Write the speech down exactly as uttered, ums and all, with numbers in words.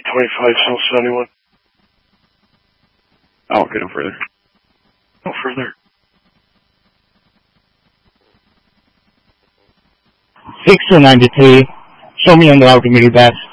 twenty-five South seventy-one. Oh, okay, no further. No further. six two ninety-three. Show me on the altimeter dash.